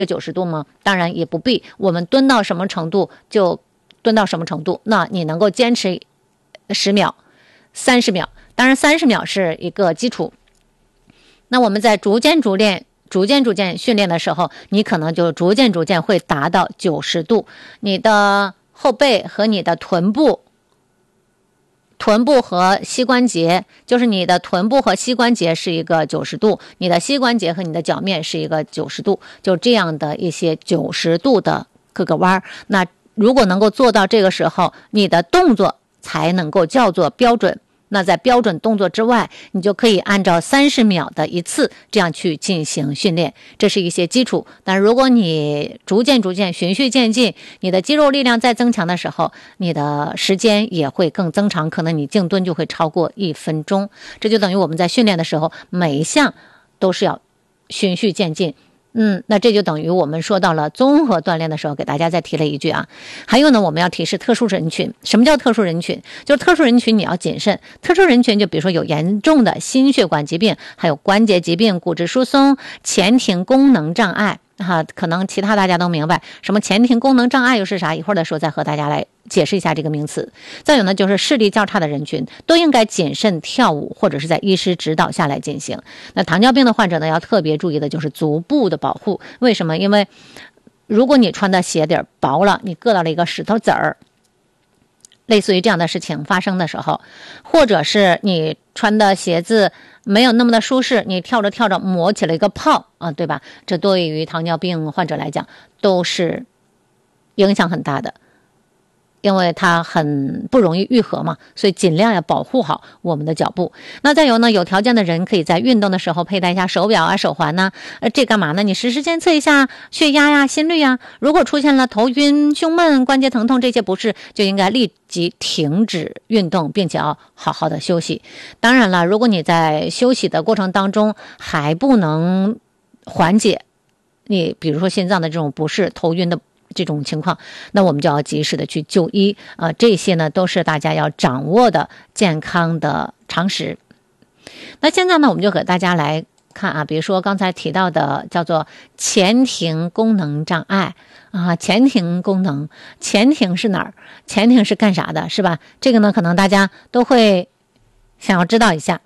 90度吗？当然也不必，我们蹲到什么程度就蹲到什么程度。那你能够坚持10秒、30秒，当然30秒是一个基础。那我们在逐渐训练的时候，你可能就逐渐会达到90度。你的后背和你的臀部和膝关节，就是你的臀部和膝关节是一个90度，你的膝关节和你的脚面是一个90度，就这样的一些90度的各个弯。那如果能够做到这个时候，你的动作才能够叫做标准。那在标准动作之外，你就可以按照30秒的一次这样去进行训练，这是一些基础。但如果你逐渐循序渐进，你的肌肉力量在增强的时候，你的时间也会更增长，可能你静蹲就会超过1分钟。这就等于我们在训练的时候，每一项都是要循序渐进。那这就等于我们说到了综合锻炼的时候，给大家再提了一句啊。还有呢，我们要提示特殊人群。什么叫特殊人群？就是特殊人群你要谨慎。特殊人群就比如说有严重的心血管疾病，还有关节疾病、骨质疏松、前庭功能障碍。可能其他大家都明白，什么前庭功能障碍又是啥？一会儿的时候再和大家来解释一下这个名词。再有呢，就是视力较差的人群都应该谨慎跳舞，或者是在医师指导下来进行。那糖尿病的患者呢，要特别注意的就是足部的保护。为什么？因为如果你穿的鞋底薄了，你硌到了一个石头子儿，类似于这样的事情发生的时候，或者是你穿的鞋子没有那么的舒适，你跳着磨起了一个泡啊，对吧？这对于糖尿病患者来讲都是影响很大的，因为它很不容易愈合嘛，所以尽量要保护好我们的脚部。那再有呢，有条件的人可以在运动的时候佩戴一下手表啊、手环呐。这干嘛呢？你实时监测一下血压呀、心率呀。如果出现了头晕、胸闷、关节疼痛这些不适，就应该立即停止运动，并且要好好的休息。当然了，如果你在休息的过程当中还不能缓解你比如说心脏的这种不适、头晕的这种情况，那我们就要及时的去就医这些呢都是大家要掌握的健康的常识。那现在呢，我们就给大家来看啊，比如说刚才提到的叫做前庭功能障碍前庭功能，前庭是哪儿？前庭是干啥的，是吧？这个呢，可能大家都会想要知道一下。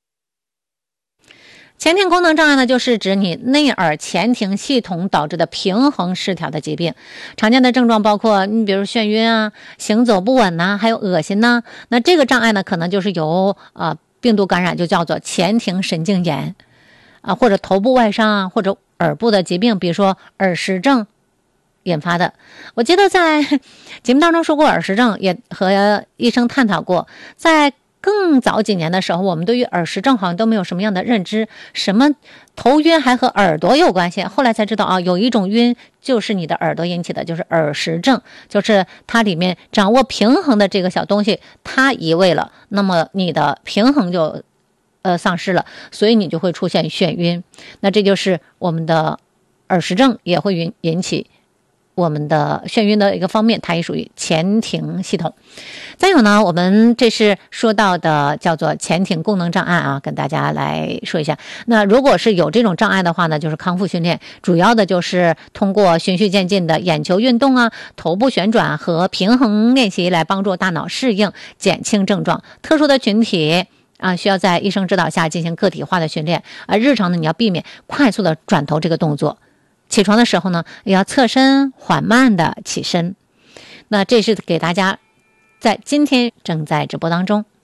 前庭功能障碍呢，就是指你内耳前庭系统导致的平衡失调的疾病。常见的症状包括你比如眩晕啊、行走不稳还有恶心那这个障碍呢，可能就是由病毒感染，就叫做前庭神经炎或者头部外伤或者耳部的疾病，比如说耳石症引发的。我记得在节目当中说过耳石症，也和医生探讨过。在更早几年的时候，我们对于耳石症好像都没有什么样的认知，什么头晕还和耳朵有关系，后来才知道有一种晕就是你的耳朵引起的，就是耳石症，就是它里面掌握平衡的这个小东西它移位了，那么你的平衡就丧失了，所以你就会出现眩晕。那这就是我们的耳石症也会引起我们的眩晕的一个方面，它也属于前庭系统。再有呢，我们这是说到的叫做前庭功能障碍跟大家来说一下。那如果是有这种障碍的话呢，就是康复训练，主要的就是通过循序渐进的眼球运动头部旋转和平衡练习来帮助大脑适应，减轻症状。特殊的群体需要在医生指导下进行个体化的训练，日常呢你要避免快速的转头这个动作。起床的时候呢，也要侧身缓慢的起身。那这是给大家在今天正在直播当中